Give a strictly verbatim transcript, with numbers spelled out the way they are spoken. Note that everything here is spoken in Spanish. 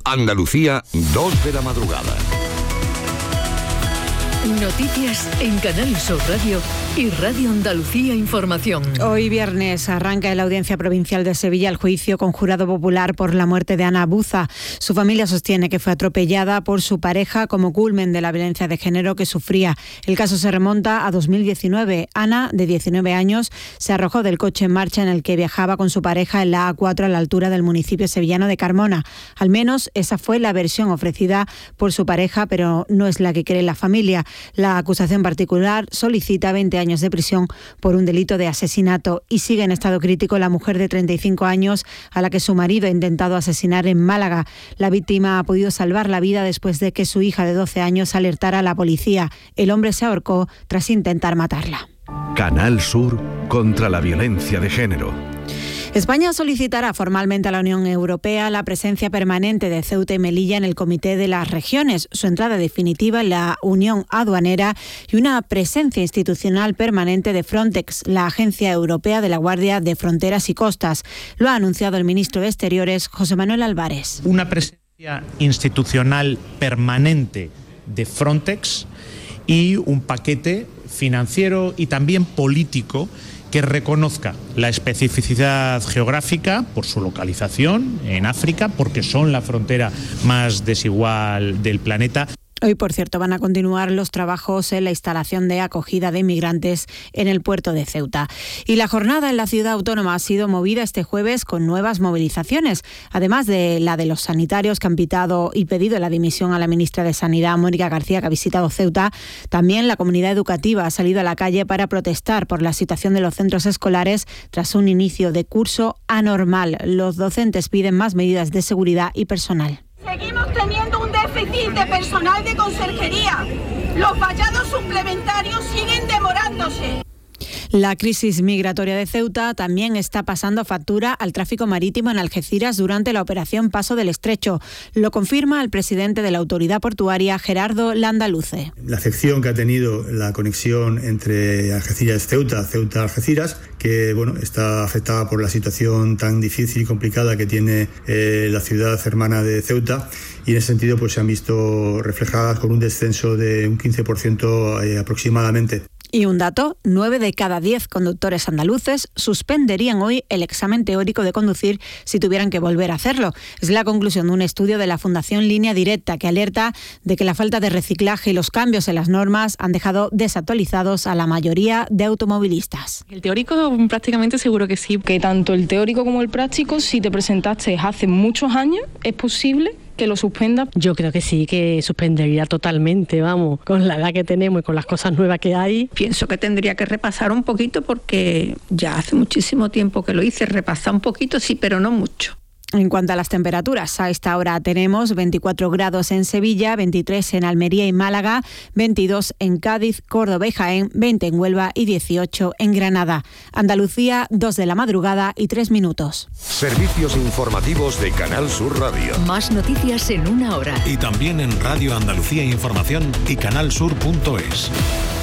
Andalucía, dos de la madrugada. Noticias en Canal Sur Radio y Radio Andalucía Información. Hoy viernes arranca en la Audiencia Provincial de Sevilla el juicio con jurado popular por la muerte de Ana Buza. Su familia sostiene que fue atropellada por su pareja como culmen de la violencia de género que sufría. El caso se remonta a dos mil diecinueve. Ana, de diecinueve años, se arrojó del coche en marcha en el que viajaba con su pareja en la A cuatro a la altura del municipio sevillano de Carmona. Al menos esa fue la versión ofrecida por su pareja, pero no es la que cree la familia. La acusación particular solicita veinte años de prisión por un delito de asesinato y sigue en estado crítico la mujer de treinta y cinco años a la que su marido ha intentado asesinar en Málaga. La víctima ha podido salvar la vida después de que su hija de doce años alertara a la policía. El hombre se ahorcó tras intentar matarla. Canal Sur contra la violencia de género. España solicitará formalmente a la Unión Europea la presencia permanente de Ceuta y Melilla en el Comité de las Regiones, su entrada definitiva en la Unión Aduanera y una presencia institucional permanente de Frontex, la Agencia Europea de la Guardia de Fronteras y Costas. Lo ha anunciado el ministro de Exteriores, José Manuel Álvarez. Una presencia institucional permanente de Frontex y un paquete financiero y también político que reconozca la especificidad geográfica por su localización en África, porque son la frontera más desigual del planeta. Hoy, por cierto, van a continuar los trabajos en la instalación de acogida de inmigrantes en el puerto de Ceuta. Y la jornada en la ciudad autónoma ha sido movida este jueves con nuevas movilizaciones, además de la de los sanitarios que han pitado y pedido la dimisión a la ministra de Sanidad, Mónica García, que ha visitado Ceuta. También la comunidad educativa ha salido a la calle para protestar por la situación de los centros escolares tras un inicio de curso anormal. Los docentes piden más medidas de seguridad y personal. Seguimos teniendo un déficit de personal de conserjería. Los vallados suplementarios siguen demorándose. La crisis migratoria de Ceuta también está pasando factura al tráfico marítimo en Algeciras durante la operación Paso del Estrecho. Lo confirma el presidente de la autoridad portuaria, Gerardo Landaluce. La afección que ha tenido la conexión entre Algeciras y Ceuta, Ceuta-Algeciras, que bueno, está afectada por la situación tan difícil y complicada que tiene eh, la ciudad hermana de Ceuta, y en ese sentido pues se han visto reflejadas con un descenso de un quince por ciento eh, aproximadamente. Y un dato, nueve de cada diez conductores andaluces suspenderían hoy el examen teórico de conducir si tuvieran que volver a hacerlo. Es la conclusión de un estudio de la Fundación Línea Directa que alerta de que la falta de reciclaje y los cambios en las normas han dejado desactualizados a la mayoría de automovilistas. El teórico prácticamente seguro que sí, que tanto el teórico como el práctico, si te presentaste hace muchos años, es posible que lo suspenda. Yo creo que sí, que suspendería totalmente, vamos, con la edad que tenemos y con las cosas nuevas que hay. Pienso que tendría que repasar un poquito porque ya hace muchísimo tiempo que lo hice, repasar un poquito sí, pero no mucho. En cuanto a las temperaturas, a esta hora tenemos veinticuatro grados en Sevilla, veintitrés en Almería y Málaga, veintidós en Cádiz, Córdoba y Jaén, veinte en Huelva y dieciocho en Granada. Andalucía, dos de la madrugada y tres minutos. Servicios informativos de Canal Sur Radio. Más noticias en una hora. Y también en Radio Andalucía Información y canal sur punto es.